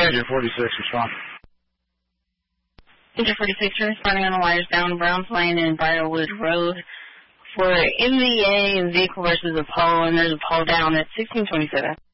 Ranger 46, respond. Ranger 46, responding on the wires down Browns Lane and Briarwood Road for MVA vehicle versus a pole, and there's a pole down at 1627.